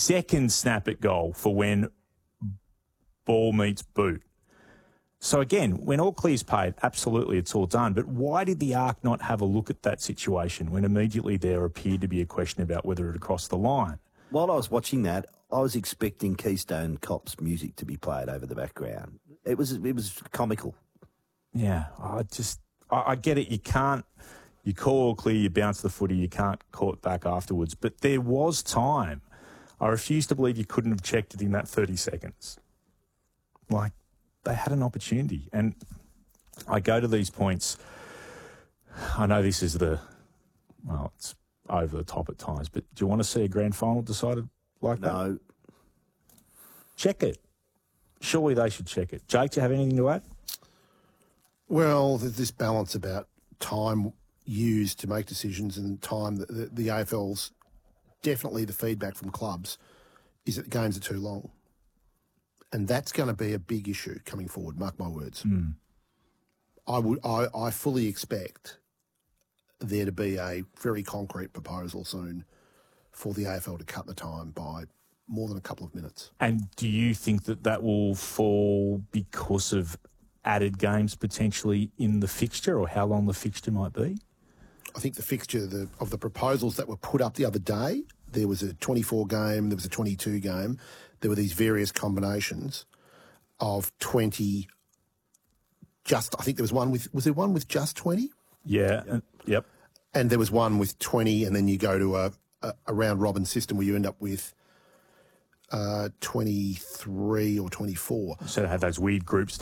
second snap at goal for when ball meets boot. So again, when all clear's paid, absolutely it's all done. But why did the ARC not have a look at that situation when immediately there appeared to be a question about whether it had crossed the line? While I was watching that, I was expecting Keystone Cops music to be played over the background. It was comical. Yeah, I get it. You call all clear, you bounce the footy, you can't call it back afterwards. But there was time. I refuse to believe you couldn't have checked it in that 30 seconds. Like, they had an opportunity. And I go to these points. I know this is it's over the top at times, but do you want to see a grand final decided like that? No. Check it. Surely they should check it. Jake, do you have anything to add? Well, there's this balance about time used to make decisions and time that the AFL's, definitely the feedback from clubs is that the games are too long. And that's going to be a big issue coming forward, mark my words. I fully expect there to be a very concrete proposal soon for the AFL to cut the time by more than a couple of minutes. And do you think that will fall because of added games potentially in the fixture, or how long the fixture might be? I think the fixture of the proposals that were put up the other day, there was a 24 game, there was a 22 game. There were these various combinations of 20. I think there was one was there one with just 20? Yeah. Yep. And there was one with 20, and then you go to a round robin system where you end up with 23 or 24. So they had those weird groups.